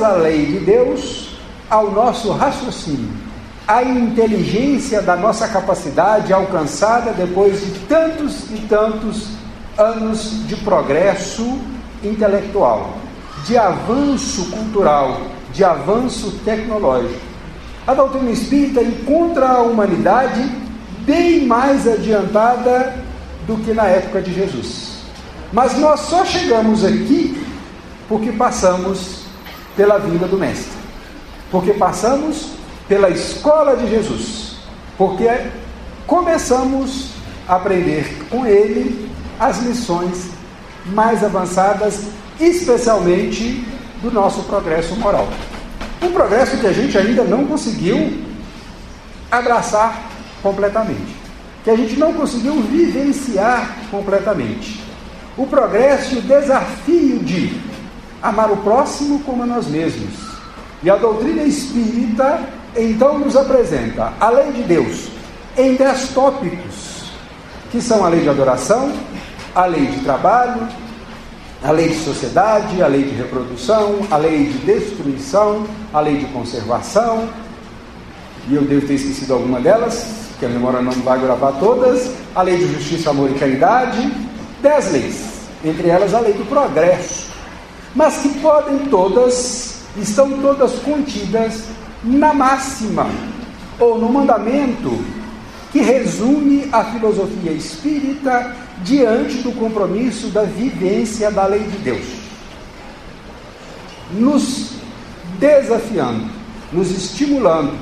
a lei de Deus ao nosso raciocínio, a inteligência da nossa capacidade alcançada depois de tantos e tantos anos de progresso intelectual, de avanço cultural, de avanço tecnológico. A doutrina espírita encontra a humanidade bem mais adiantada do que na época de Jesus. Mas nós só chegamos aqui porque passamos pela vinda do Mestre, porque passamos pela escola de Jesus, porque começamos a aprender com ele as lições mais avançadas, especialmente do nosso progresso moral. Um progresso que a gente ainda não conseguiu abraçar completamente, que a gente não conseguiu vivenciar completamente. O progresso e o desafio de amar o próximo como a nós mesmos. E a doutrina espírita, então, nos apresenta a lei de Deus em 10 tópicos, que são a lei de adoração, a lei de trabalho, a lei de sociedade, a lei de reprodução, a lei de destruição, a lei de conservação, e eu devo ter esquecido alguma delas, que a memória não vai gravar todas, a lei de justiça, amor e caridade, 10 leis, entre elas a lei do progresso, mas que estão todas contidas na máxima, ou no mandamento, que resume a filosofia espírita diante do compromisso da vivência da lei de Deus, nos desafiando, nos estimulando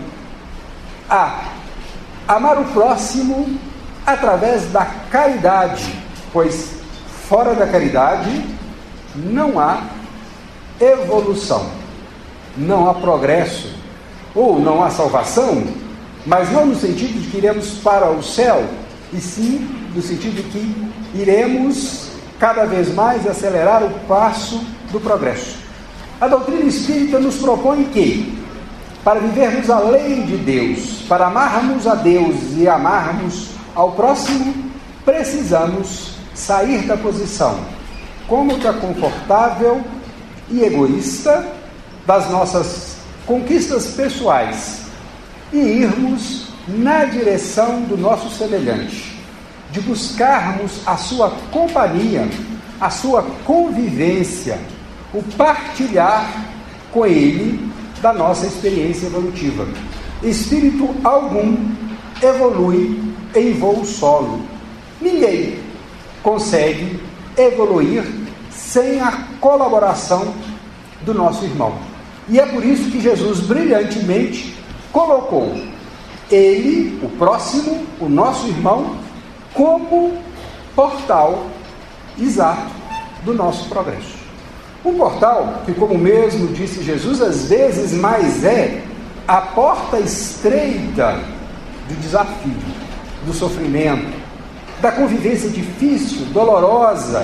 a amar o próximo através da caridade, pois fora da caridade não há evolução, não há progresso, ou não há salvação, mas não no sentido de que iremos para o céu, e sim no sentido de que iremos cada vez mais acelerar o passo do progresso. A doutrina espírita nos propõe que, para vivermos a lei de Deus, para amarmos a Deus e amarmos ao próximo, precisamos sair da posição cômoda, confortável e egoísta das nossas conquistas pessoais e irmos na direção do nosso semelhante, de buscarmos a sua companhia, a sua convivência, o partilhar com ele da nossa experiência evolutiva. Espírito algum evolui em voo solo. Ninguém consegue evoluir sem a colaboração do nosso irmão. E é por isso que Jesus brilhantemente colocou ele, o próximo, o nosso irmão, como portal exato do nosso progresso. Um portal que, como mesmo disse Jesus, às vezes mais é a porta estreita do desafio, do sofrimento, da convivência difícil, dolorosa,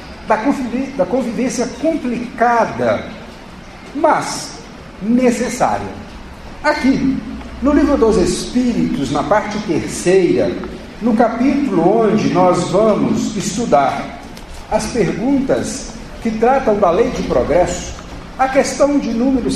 da convivência complicada, mas necessária. Aqui, no Livro dos Espíritos, na parte 3ª, no capítulo onde nós vamos estudar as perguntas que tratam da lei de progresso, a questão de número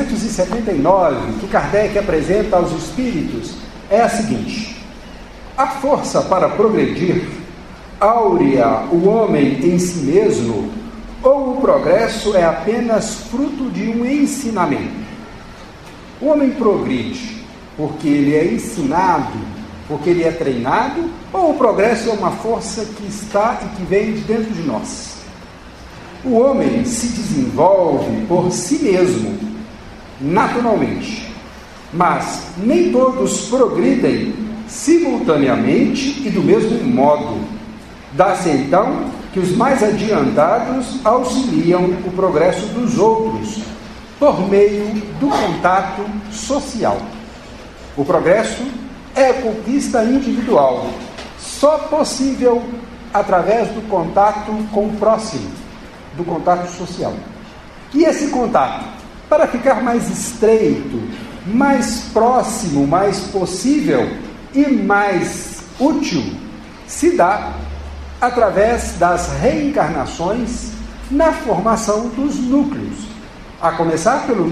779, que Kardec apresenta aos espíritos, é a seguinte: a força para progredir áurea o homem em si mesmo, ou o progresso é apenas fruto de um ensinamento? O homem progride porque ele é ensinado, porque ele é treinado, ou o progresso é uma força que está e que vem de dentro de nós? O homem se desenvolve por si mesmo, naturalmente, mas nem todos progridem simultaneamente e do mesmo modo. Dá-se então que os mais adiantados auxiliam o progresso dos outros por meio do contato social. O progresso é conquista individual, só possível através do contato com o próximo, do contato social. E esse contato, para ficar mais estreito, mais próximo, mais possível e mais útil, se dá através das reencarnações na formação dos núcleos, a começar pelo